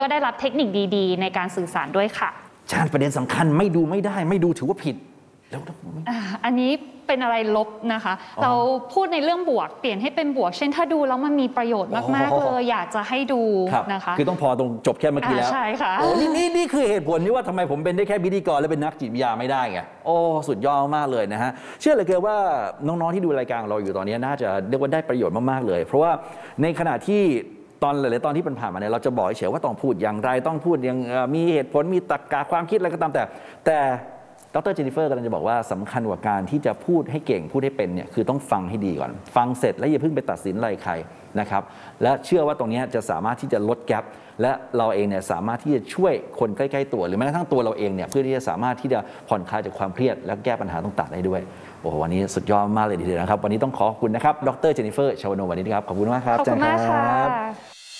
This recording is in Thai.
ก็ได้รับเทคนิคดีๆในการสื่อสารด้วยค่ะใช่ประเด็นสำคัญไม่ดูไม่ได้ไม่ดูถือว่าผิดแล้วอันนี้เป็นอะไรลบนะคะเราพูดในเรื่องบวกเปลี่ยนให้เป็นบวกเช่นถ้าดูแล้วมันมีประโยชน์มากๆเลยอยากจะให้ดูนะคะคือต้องพอตรงจบแค่เมื่อกี้แล้วใช่ค่ะนี่คือเหตุผลที่ว่าทำไมผมเป็นได้แค่พิธีกรและเป็นนักจิตวิทยาไม่ได้ไงโอ้สุดยอดมากเลยนะฮะเชื่อเลยเกินว่าน้องๆที่ดูรายการเราอยู่ตอนนี้น่าจะเรียกว่าได้ประโยชน์มากๆเลยเพราะว่าในขณะที่ตอนหลายๆตอนที่ผ่านมาเนี่ยเราจะบอกเฉยว่าต้องพูดอย่างไรต้องพูดอย่างมีเหตุผลมีตรรกะความคิดอะไรก็ตามแต่ดร.เจนนิเฟอร์กำลังจะบอกว่าสำคัญกว่าการที่จะพูดให้เก่งพูดให้เป็นเนี่ยคือต้องฟังให้ดีก่อนฟังเสร็จแล้วอย่าเพิ่งไปตัดสินอะไรใครนะครับและเชื่อว่าตรงนี้จะสามารถที่จะลดแกปและเราเองเนี่ยสามารถที่จะช่วยคนใกล้ๆตัวหรือแม้กระทั่งตัวเราเองเนี่ยเพื่อที่จะสามารถที่จะผ่อนคลายจากความเครียดและแก้ปัญหาต่างๆได้ด้วยโอ้โหวันนี้สุดยอดมากเลยทีเดียวนะครับวันนี้ต้องขอบคุณนะครับดร.เจนนิเฟอร์ชวนโนวันนี้นะครับขอบคุณมากครับขอบคุณมากค่ะ